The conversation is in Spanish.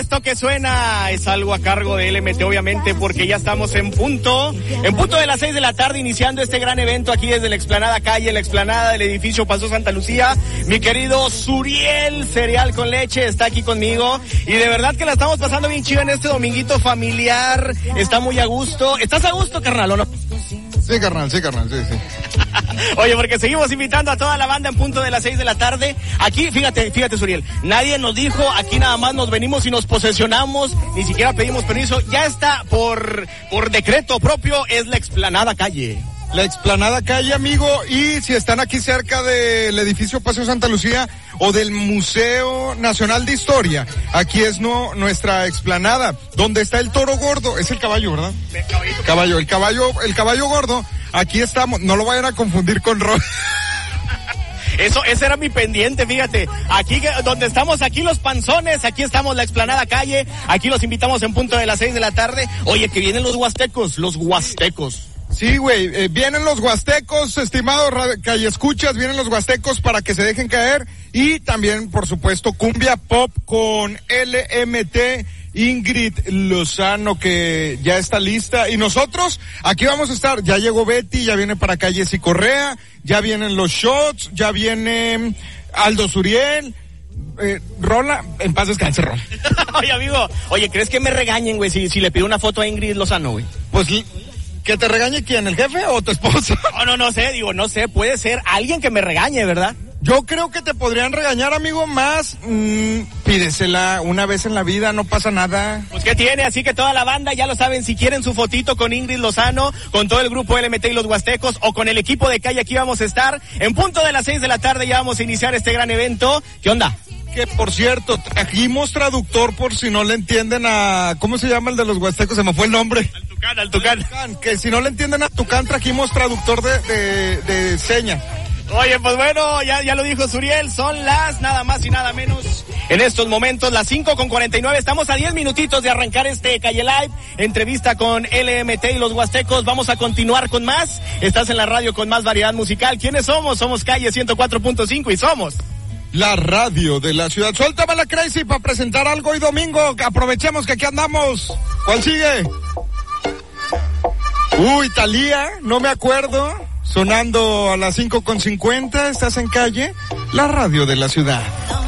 Esto que suena es algo a cargo de LMT, obviamente, porque ya estamos en punto de las 6 de la tarde, iniciando este gran evento aquí desde la explanada calle, la explanada del edificio Paso Santa Lucía. Mi querido Suriel Cereal con Leche está aquí conmigo y de verdad que la estamos pasando bien chido en este dominguito familiar. Está muy a gusto. ¿Estás a gusto, carnal, o no? Sí, carnal, sí. Oye, porque seguimos invitando a toda la banda en punto de las 6 de la tarde. Aquí, fíjate, Suriel, nadie nos dijo, aquí nada más nos venimos y nos posesionamos, ni siquiera pedimos permiso. Ya está por decreto propio, es la explanada calle. La explanada calle, amigo, y si están aquí cerca del edificio Paseo Santa Lucía o del Museo Nacional de Historia, aquí es nuestra explanada, donde está el toro gordo, es el caballo, ¿verdad? El caballo gordo, aquí estamos, no lo vayan a confundir con Ese era mi pendiente, fíjate. Aquí donde estamos, aquí los panzones, aquí estamos la explanada calle, aquí los invitamos en punto de las 6 de la tarde. Oye, que vienen los huastecos. Sí, güey, vienen los huastecos, estimados calle escuchas, vienen los huastecos para que se dejen caer y también, por supuesto, cumbia pop con LMT, Ingrid Lozano, que ya está lista, y nosotros aquí vamos a estar. Ya llegó Betty, ya viene para calle y Correa, ya vienen los shots, ya viene Aldo Suriel. Rola, en paz descanse, Rola. Oye, amigo, ¿crees que me regañen, güey, si le pido una foto a Ingrid Lozano, güey? Pues, ¿que te regañe quién, el jefe o tu esposa? No sé, puede ser alguien que me regañe, ¿verdad? Yo creo que te podrían regañar, amigo, más, pídesela una vez en la vida, no pasa nada. Pues ¿qué tiene? Así que toda la banda, ya lo saben, si quieren su fotito con Ingrid Lozano, con todo el grupo LMT y los Huastecos, o con el equipo de calle, aquí vamos a estar, en punto de las 6 de la tarde, ya vamos a iniciar este gran evento. ¿Qué onda? Que por cierto, trajimos traductor por si no le entienden a, ¿cómo se llama el de los Huastecos? Se me fue el nombre. Al Tucán. Que si no le entienden a Tucán, trajimos traductor de seña. Oye, pues bueno, ya lo dijo Suriel, son las nada más y nada menos en estos momentos, las 5:49, estamos a 10 minutitos de arrancar este Calle Live, entrevista con LMT y los Huastecos. Vamos a continuar con más, estás en la radio con más variedad musical. ¿Quiénes somos? Somos Calle 104.5 y somos la radio de la ciudad. Suéltame la Crazy para presentar algo hoy domingo, aprovechemos que aquí andamos. ¿Cuál sigue? Thalía, no me acuerdo. Sonando a las 5:50, estás en Calle, la radio de la ciudad.